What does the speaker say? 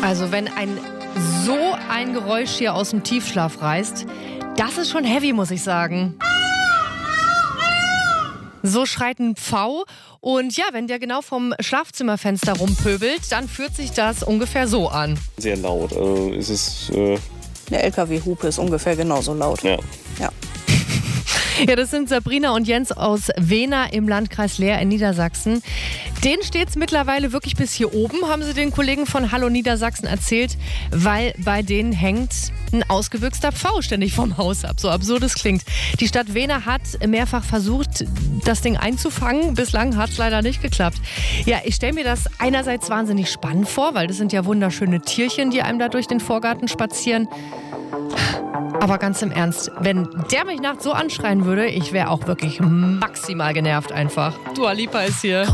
Also wenn so ein Geräusch hier aus dem Tiefschlaf reißt, das ist schon heavy, muss ich sagen. So schreit ein Pfau. Und ja, wenn der genau vom Schlafzimmerfenster rumpöbelt, dann fühlt sich das ungefähr so an. Sehr laut. Der LKW-Hupe ist ungefähr genauso laut. Ja. Ja, das sind Sabrina und Jens aus Wehna im Landkreis Leer in Niedersachsen. Denen steht es mittlerweile wirklich bis hier oben, haben sie den Kollegen von Hallo Niedersachsen erzählt, weil bei denen hängt ein ausgebüxter Pfau ständig vom Haus ab. So absurd es klingt. Die Stadt Wehna hat mehrfach versucht, das Ding einzufangen. Bislang hat es leider nicht geklappt. Ja, ich stelle mir das einerseits wahnsinnig spannend vor, weil das sind ja wunderschöne Tierchen, die einem da durch den Vorgarten spazieren. Aber ganz im Ernst, wenn der mich nachts so anschreien würde, ich wäre auch wirklich maximal genervt einfach. Dua Lipa ist hier.